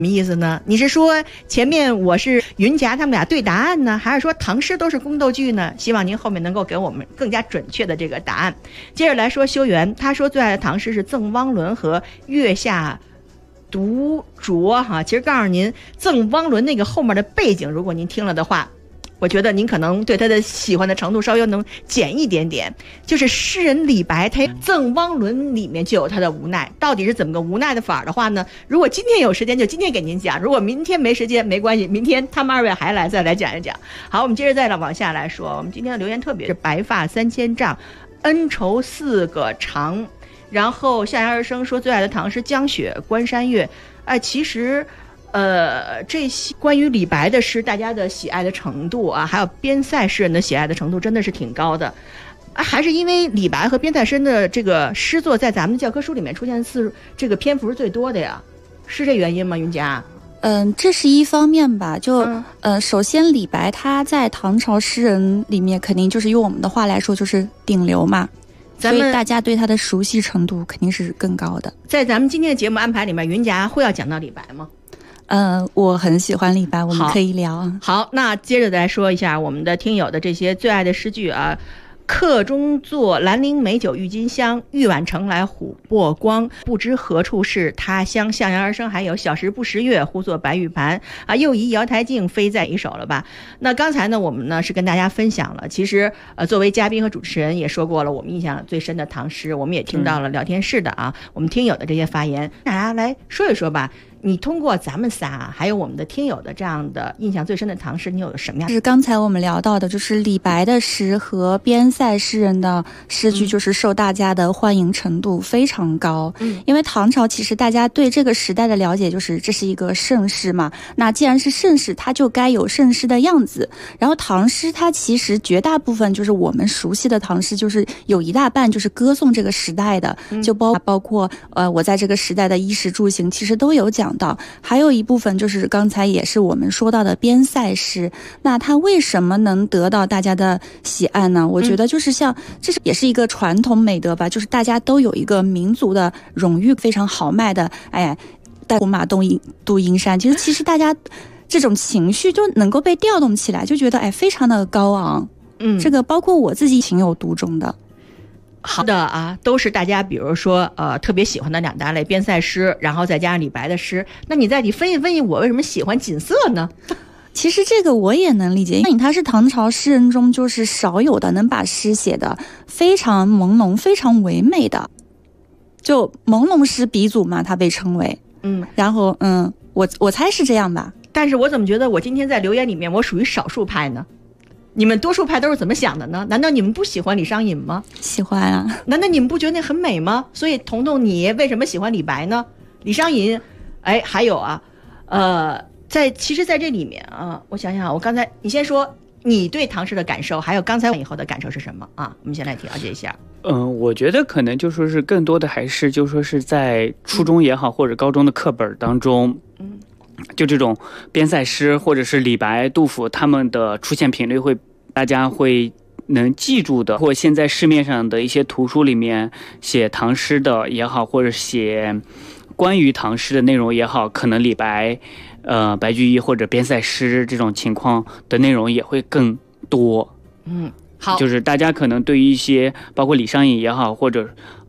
什么意思呢？你是说前面我是云霞他们俩对答案呢，还是说唐诗都是宫斗剧呢？希望您后面能够给我们更加准确的这个答案。接着来说修缘，他说最爱的唐诗是赠汪伦和月下独酌哈。其实告诉您，赠汪伦那个后面的背景，如果您听了的话，我觉得您可能对他的喜欢的程度稍微能减一点点。就是诗人李白他赠汪伦里面就有他的无奈，到底是怎么个无奈的法的话呢？如果今天有时间就今天给您讲，如果明天没时间没关系，明天他们二位还来再来讲一讲。好，我们接着再往下来说，我们今天的留言特别是白发3000丈，恩仇4个长。然后夏阳而生说最爱的唐诗江雪关山月。其实这些关于李白的诗，大家的喜爱的程度啊，还有边塞诗人的喜爱的程度，真的是挺高的。还是因为李白和边塞诗人的这个诗作在咱们的教科书里面出现的次数，这个篇幅是最多的呀，是这原因吗？云佳？ 这是一方面吧。首先李白他在唐朝诗人里面，肯定就是用我们的话来说就是顶流嘛。所以大家对他的熟悉程度肯定是更高的。 在咱们今天的节目安排里面，云佳会要讲到李白吗？ 我很喜欢李白，我们可以聊。 好，那接着来说一下我们的听友的这些最爱的诗句啊。客中作兰陵美酒郁金香，玉碗盛来琥珀光。不知何处是他乡，向阳而生。还有小时不识月，呼作白玉盘啊。又疑瑶台镜，飞在一手了吧？那刚才呢，我们呢是跟大家分享了，其实作为嘉宾和主持人也说过了，我们印象最深的唐诗，我们也听到了聊天室的我们听友的这些发言，大家来说一说吧。你通过咱们仨还有我们的听友的这样的印象最深的唐诗，你有什么样的？ 就是刚才我们聊到的，就是李白的诗和边塞诗人的诗句，就是受大家的欢迎程度非常高。因为唐朝其实大家对这个时代的了解就是这是一个盛世嘛，那既然是盛世，它就该有盛世的样子。然后唐诗它其实绝大部分就是我们熟悉的唐诗，就是有一大半就是歌颂这个时代的，就包括我在这个时代的衣食住行，其实都有讲到。还有一部分就是刚才也是我们说到的边塞诗，那它为什么能得到大家的喜爱呢？我觉得就是这也是一个传统美德吧，就是大家都有一个民族的荣誉，非常豪迈的带胡马渡阴山，其实大家这种情绪就能够被调动起来，就觉得非常的高昂。这个包括我自己情有独钟的。 好的都是大家比如说特别喜欢的两大类，边塞诗，然后再加上李白的诗。那你分析分析我为什么喜欢锦瑟呢？ 其实这个我也能理解，因为他是唐朝诗人中就是少有的能把诗写得非常朦胧非常唯美的，就朦胧诗鼻祖嘛，他被称为。然后我猜是这样吧。 但是我怎么觉得我今天在留言里面我属于少数派呢？你们多数派都是怎么想的呢？难道你们不喜欢李商隐吗？ 喜欢啊。 难道你们不觉得那很美吗？所以彤彤你为什么喜欢李白呢？李商隐还有其实在这里面我想想，我刚才你先说你对唐诗的感受，还有刚才以后的感受是什么我们先来了解一下。 我觉得可能就说是更多的还是就说是在初中也好或者高中的课本当中，就这种边塞诗或者是李白杜甫他们的出现频率大家会能记住的，或现在市面上的一些图书里面写唐诗的也好，或者写关于唐诗的内容也好，可能李白白居易或者边塞诗这种情况的内容也会更多。 好， 就是大家可能对于一些包括李商隐也好，或者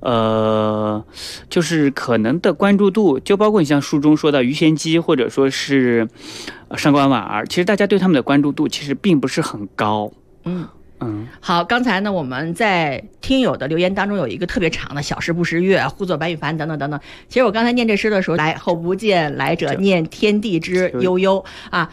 就是可能的关注度，就包括你像书中说到鱼玄机或者说是上官婉儿，其实大家对他们的关注度其实并不是很高。 好，刚才呢我们在听友的留言当中有一个特别长的小时不识月，呼作白玉盘等等等等。其实我刚才念这诗的时候，来后不见来者，念天地之悠悠